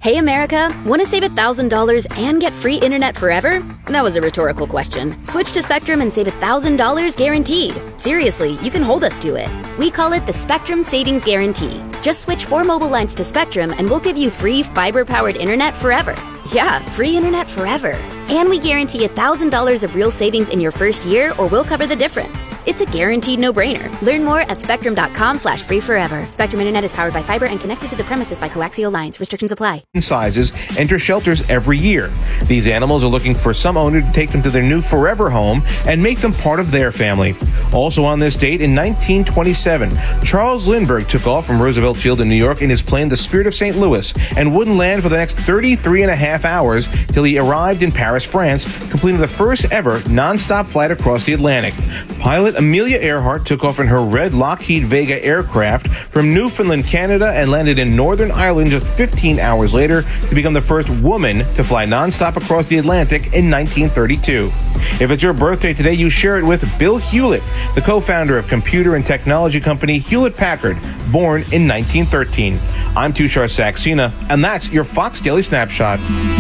Hey America, want to save $1,000 and get free internet forever? That was a rhetorical question. Switch to Spectrum and save $1,000 guaranteed. Seriously, you can hold us to it. We call it the Spectrum Savings Guarantee. Just switch 4 mobile lines to Spectrum and we'll give you free fiber-powered internet forever. Yeah, free internet forever. And we guarantee $1,000 of real savings in your first year or we'll cover the difference. It's a guaranteed no-brainer. Learn more at spectrum.com/free forever. Spectrum Internet is powered by fiber and connected to the premises by coaxial lines. Restrictions apply. Sizes enter shelters every year. These animals are looking for some owner to take them to their new forever home and make them part of their family. Also on this date in 1927, Charles Lindbergh took off from Roosevelt Field in New York in his plane, the Spirit of St. Louis, and wouldn't land for the next 33 and a half hours till he arrived in Paris, France, completing the first ever non-stop flight across the Atlantic. Pilot Amelia Earhart took off in her red Lockheed Vega aircraft from Newfoundland, Canada, and landed in Northern Ireland just 15 hours later to become the first woman to fly non-stop across the Atlantic in 1932. If it's your birthday today, you share it with Bill Hewlett, the co-founder of computer and technology company Hewlett-Packard, born in 1913. I'm Tushar Saxena, and that's your Fox Daily Snapshot.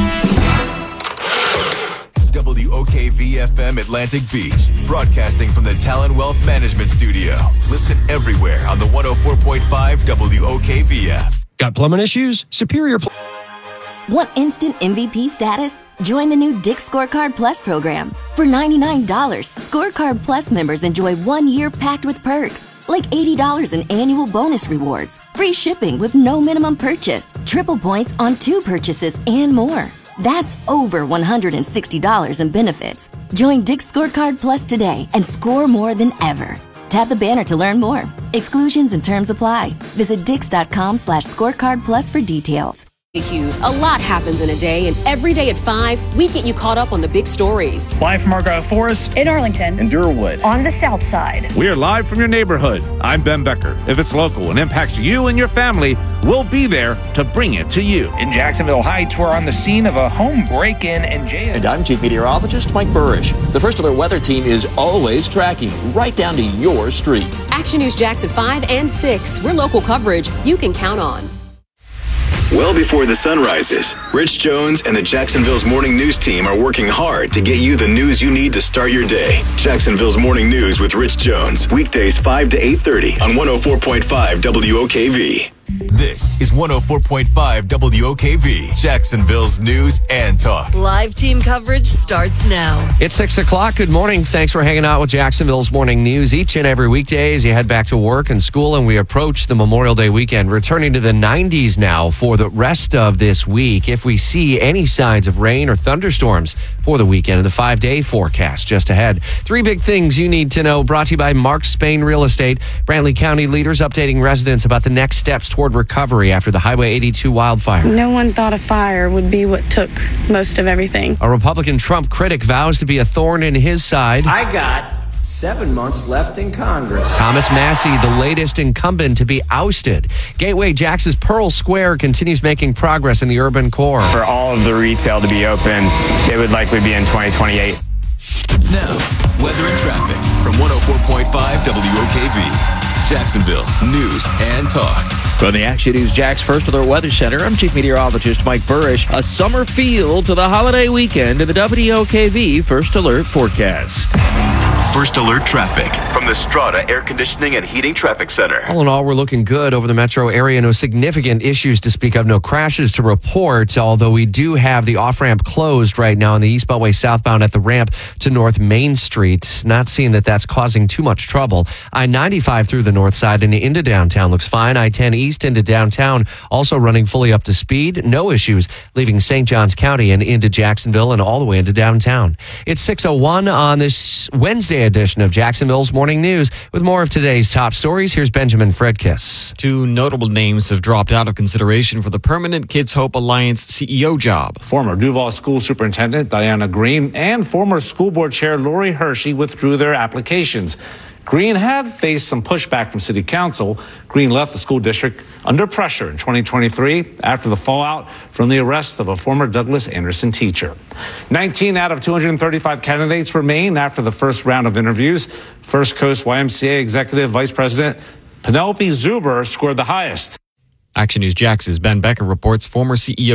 WOKV-FM Atlantic Beach, broadcasting from the Talon Wealth Management Studio. Listen everywhere on the 104.5 WOKV app. Got plumbing issues? Superior Want instant MVP status? Join the new Dick's Scorecard Plus program. For $99, Scorecard Plus members enjoy 1 year packed with perks, like $80 in annual bonus rewards, free shipping with no minimum purchase, triple points on 2 purchases, and more. That's over $160 in benefits. Join Dick's Scorecard Plus today and score more than ever. Tap the banner to learn more. Exclusions and terms apply. Visit dix.com/scorecard plus for details. Hughes, a lot happens in a day, and every day at 5, we get you caught up on the big stories. Live from Argyle Forest, in Arlington, in Durwood, on the south side. We are live from your neighborhood. I'm Ben Becker. If it's local and impacts you and your family, we'll be there to bring it to you. In Jacksonville Heights, we're on the scene of a home break-in and jail. And I'm Chief Meteorologist Mike Burrish. The First Alert Weather Team is always tracking right down to your street. Action News Jackson 5 and 6. We're local coverage you can count on. Well before the sun rises, Rich Jones and the Jacksonville's Morning News team are working hard to get you the news you need to start your day. Jacksonville's Morning News with Rich Jones, weekdays 5 to 8:30 on 104.5 WOKV. This is 104.5 WOKV, Jacksonville's news and talk. Live team coverage starts now. It's 6 o'clock. Good morning. Thanks for hanging out with Jacksonville's Morning News each and every weekday as you head back to work and school and we approach the Memorial Day weekend, returning to the 90s now for the rest of this week. If we see any signs of rain or thunderstorms for the weekend in the 5-day forecast just ahead. 3 big things you need to know, brought to you by Mark Spain Real Estate. Brantley County leaders updating residents about the next steps toward recovery after the Highway 82 wildfire. No one thought a fire would be what took most of everything. A Republican Trump critic vows to be a thorn in his side. I got 7 months left in Congress. Thomas Massey, the latest incumbent to be ousted. Gateway Jax's Pearl Square continues making progress in the urban core. For all of the retail to be open, it would likely be in 2028. Now, weather and traffic from 104.5 WOKV. Jacksonville's news and talk. From the Action News Jax First Alert Weather Center, I'm Chief Meteorologist Mike Burrish. A summer feel to the holiday weekend in the WOKV First Alert forecast. First Alert traffic from the Strata Air Conditioning and Heating Traffic Center. All in all, we're looking good over the metro area. No significant issues to speak of. No crashes to report, although we do have the off-ramp closed right now on the East Beltway southbound at the ramp to North Main Street. Not seeing that that's causing too much trouble. I-95 through the north side and into downtown looks fine. I-10 east into downtown also running fully up to speed. No issues leaving St. Johns County and into Jacksonville and all the way into downtown. It's 6:01 on this Wednesday edition of Jacksonville's Morning News. With more of today's top stories, here's Benjamin Fredkiss. 2 notable names have dropped out of consideration for the permanent Kids Hope Alliance CEO job. Former Duval School Superintendent Diana Green and former school board chair Lori Hershey withdrew their applications. Green had faced some pushback from City Council. Green left the school district under pressure in 2023 after the fallout from the arrest of a former Douglas Anderson teacher. 19 out of 235 candidates remain after the first round of interviews. First Coast YMCA Executive Vice President Penelope Zuber scored the highest. Action News Jax's Ben Becker reports former CEO